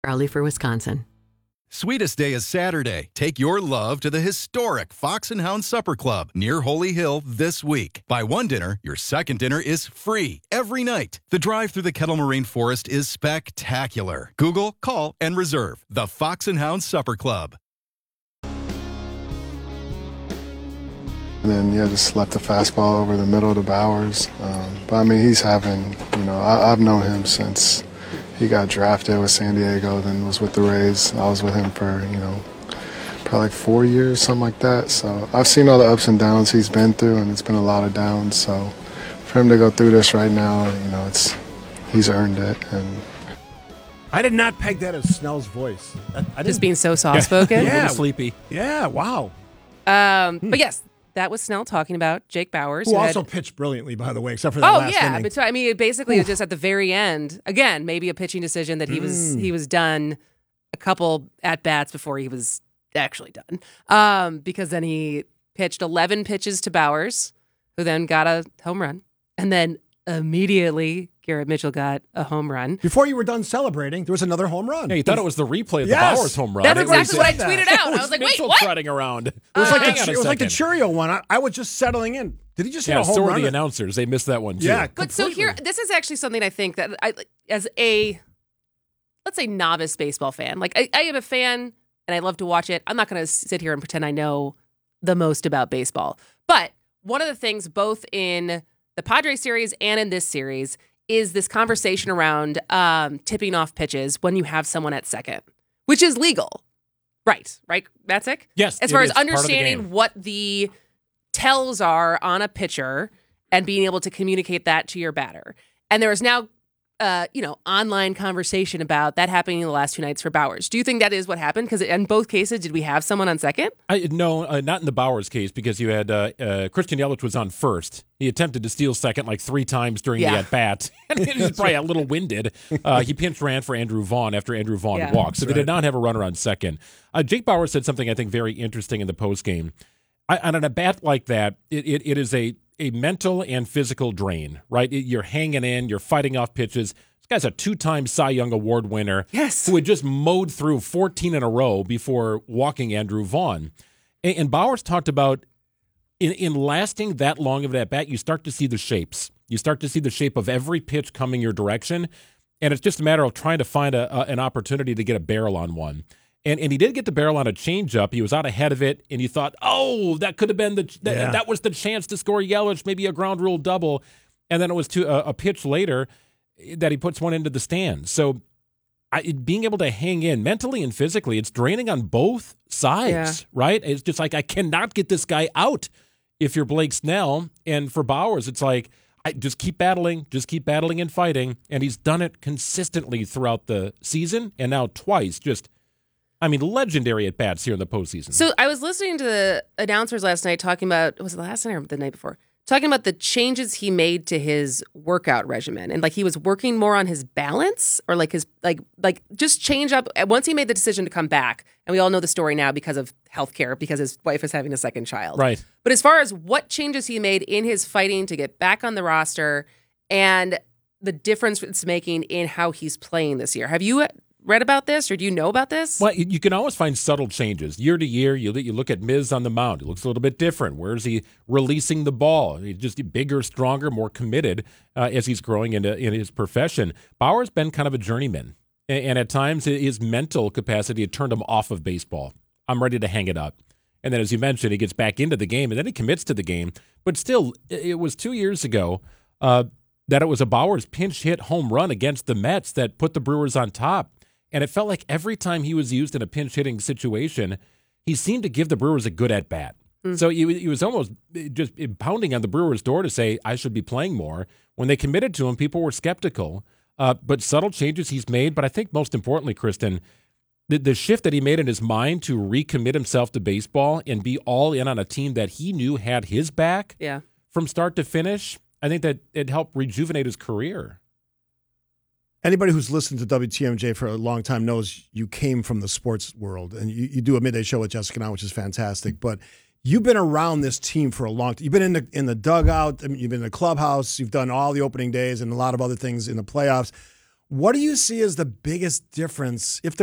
Proudly for Wisconsin. Sweetest Day is Saturday. Take your love to the historic Fox and Hound Supper Club near Holy Hill this week. Buy one dinner, your second dinner is free every night. The drive through the Kettle Moraine Forest is spectacular. Google, call, and reserve the Fox and Hound Supper Club. And then, just left the fastball over the middle to Bowers. But, I mean, he's having, I've known him since he got drafted with San Diego, then was with the Rays. I was with him for, probably like 4 years, something like that. So I've seen all the ups and downs he's been through, and it's been a lot of downs. So for him to go through this right now, he's earned it. And I did not peg that as Snell's voice. Just being so soft-spoken? Yeah. Sleepy. Yeah, wow. But yes, that was Snell talking about Jake Bowers. Who also pitched brilliantly, by the way, except for that last inning. But so, I mean, it basically was just at the very end. Again, maybe a pitching decision that he was done a couple at-bats before he was actually done. Because then he pitched 11 pitches to Bowers, who then got a home run. And then immediately Garrett Mitchell got a home run. Before you were done celebrating, there was another home run. Yeah, you thought it was the replay of the Bowers home run. That's exactly what I tweeted out. I was like, wait, Mitchell what? trotting around. It was like the Cheerio one. I was just settling in. Did he just hit a home so run? were the announcers. They missed that one, too. Yeah, But so here, this is actually something I think that as a, let's say, novice baseball fan, like I am a fan and I love to watch it. I'm not going to sit here and pretend I know the most about baseball. But one of the things both in the Padres series and in this series is this conversation around tipping off pitches when you have someone at second, which is legal. Right, Matsick? Yes. As far as understanding what the tells are on a pitcher and being able to communicate that to your batter. And there is now, online conversation about that happening in the last two nights for Bowers. Do you think that is what happened? Because in both cases, did we have someone on second? No, not in the Bowers case, because you had Christian Yelich was on first. He attempted to steal second like 3 times during the at-bat. And he was probably a little winded. He pinch ran for Andrew Vaughn after Andrew Vaughn walked. So they did not have a runner on second. Jake Bauers said something I think very interesting in the postgame. On an at-bat like that, it is a mental and physical drain, right? You're hanging in, you're fighting off pitches. This guy's a 2-time Cy Young Award winner who had just mowed through 14 in a row before walking Andrew Vaughn. And Bowers talked about in lasting that long of an at-bat, you start to see the shapes. You start to see the shape of every pitch coming your direction, and it's just a matter of trying to find an opportunity to get a barrel on one. And he did get the barrel on a changeup. He was out ahead of it, and you thought, that could have been that was the chance to score Yelich, maybe a ground rule double. And then it was to a pitch later that he puts one into the stand. So being able to hang in mentally and physically, it's draining on both sides, right? It's just like, I cannot get this guy out if you're Blake Snell. And for Bowers, it's like, just keep battling and fighting. And he's done it consistently throughout the season, and now twice legendary at-bats here in the postseason. So I was listening to the announcers last night talking about, was it last night or the night before? Talking about the changes he made to his workout regimen. And he was working more on his balance or his just change up. Once he made the decision to come back, and we all know the story now because of healthcare, because his wife is having a second child. Right. But as far as what changes he made in his fighting to get back on the roster and the difference it's making in how he's playing this year, have you read about this, or do you know about this? Well, you can always find subtle changes. Year to year, you look at Miz on the mound. It looks a little bit different. Where is he releasing the ball? He's just bigger, stronger, more committed as he's growing in his profession. Bauer's been kind of a journeyman, and at times his mental capacity had turned him off of baseball. I'm ready to hang it up. And then, as you mentioned, he gets back into the game, and then he commits to the game. But still, it was 2 years ago that it was a Bauer's pinch hit home run against the Mets that put the Brewers on top. And it felt like every time he was used in a pinch-hitting situation, he seemed to give the Brewers a good at-bat. So he was almost just pounding on the Brewers' door to say, I should be playing more. When they committed to him, people were skeptical. But subtle changes he's made. But I think most importantly, Kristen, the shift that he made in his mind to recommit himself to baseball and be all in on a team that he knew had his back from start to finish, I think that it helped rejuvenate his career. Anybody who's listened to WTMJ for a long time knows you came from the sports world, and you do a midday show with Jessica now, which is fantastic. But you've been around this team for a long time. You've been in the dugout. You've been in the clubhouse. You've done all the opening days and a lot of other things in the playoffs. What do you see as the biggest difference, if there